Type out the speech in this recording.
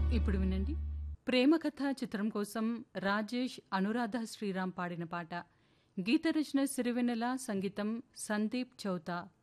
ఇప్పుడు వినండి. ప్రేమ కథ చిత్రం కోసం రాజేష్, అనురాధ శ్రీరామ్ పాడిన పాట. గీత రచన సిరివెన్నెల, సంగీతం సందీప్ చౌతా.